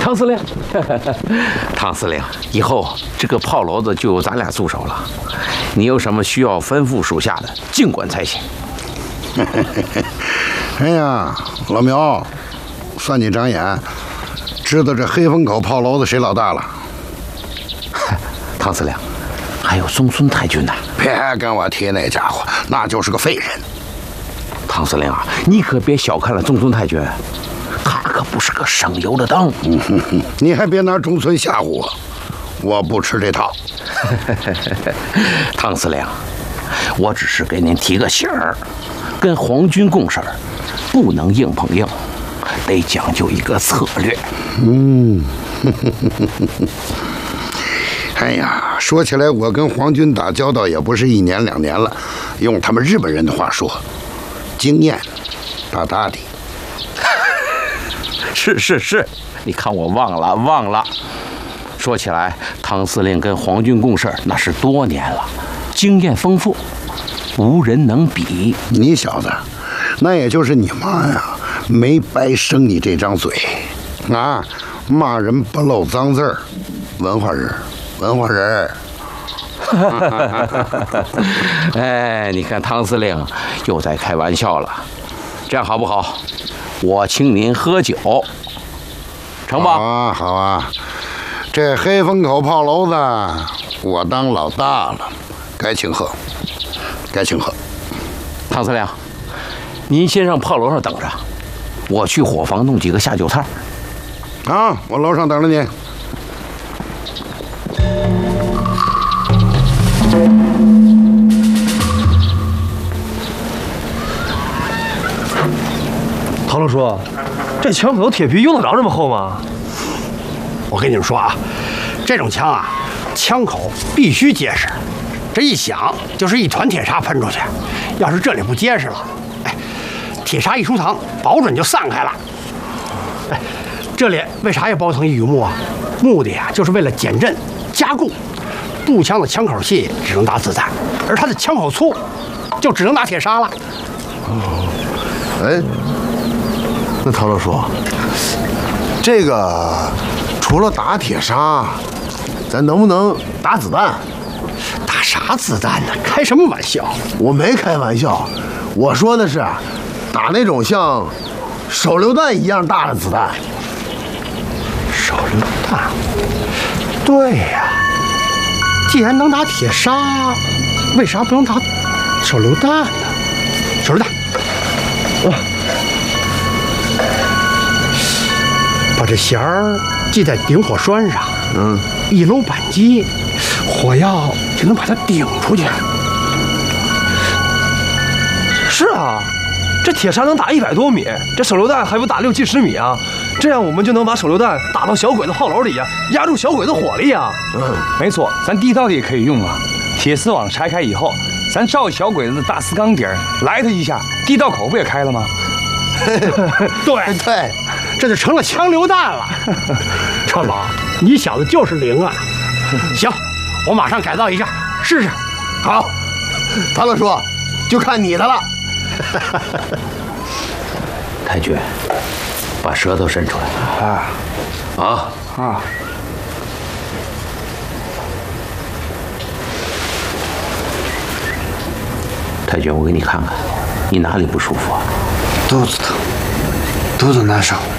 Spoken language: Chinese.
唐司令， 唐司令，以后这个炮楼子就由咱俩驻守了。你有什么需要吩咐属下的，尽管才行。 哎呀，老苗，算你长眼，知道这黑风口炮楼子谁老大了？ 唐司令，还有中村太君呢。 别跟我提那家伙，那就是个废人。 唐司令啊，你可别小看了中村太君，他可不是个省油的灯。 你还别拿中村吓唬我，我不吃这套。 唐司令，我只是给您提个醒儿，跟皇军共事，不能硬碰硬，得讲究一个策略。 哎呀，说起来，我跟皇军打交道也不是1年2年了，用他们日本人的话说，经验大大的。 是，你看我忘了。说起来，唐司令跟皇军共事那是多年了，经验丰富，无人能比。 你小子，那也就是你妈呀，没白生你这张嘴啊！骂人不漏脏字儿，文化人。 哎，你看唐司令又在开玩笑了，这样好不好？我请您喝酒，成吧？ 好啊，这黑风口炮楼子我当老大了，该请喝。 唐司令，您先上炮楼上等着，我去伙房弄几个下酒菜。 啊，我楼上等着你。 陶龙叔，这枪口铁皮用得着这么厚吗？ 我跟你们说啊，这种枪啊，枪口必须结实，这一响就是一团铁砂喷出去。要是这里不结实了，哎，铁砂一出膛，保准就散开了。哎，这里为啥要包层一榆木啊？目的啊，就是为了减震加固。步枪的枪口细，只能打子弹，而它的枪口粗，就只能打铁砂了。 哎，那陶老叔，这个除了打铁砂，咱能不能打子弹？ 打啥子弹呢？开什么玩笑！ 我没开玩笑，我说的是打那种像手榴弹一样大的子弹。 手榴弹？对呀，既然能打铁砂，为啥不能打手榴弹呢？手榴弹，把这弦儿系在顶火栓上，一搂扳机，火药就能把它顶出去。 是啊，这铁砂能打100多米，这手榴弹还不打60、70米啊？这样我们就能把手榴弹打到小鬼子炮楼里呀，压住小鬼子火力呀。 没错，咱地道的也可以用啊。铁丝网拆开以后，咱照小鬼子的大丝钢底儿来他一下，地道口不也开了吗？ 对，这就成了枪榴弹了。川宝，你小子就是灵啊！行，我马上改造一下，试试。 好，唐老叔，就看你的了。 太君，把舌头伸出来。太君，我给你看看，你哪里不舒服啊？ 肚子疼，肚子难受。